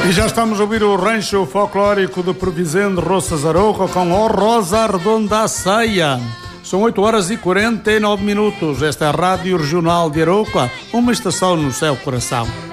E já estamos a ouvir o rancho folclórico de Previsende, Roças Arouca, com o Rosa Redonda à Ceia. São 8h49. Esta é a Rádio Regional de Arouca, uma estação no seu coração.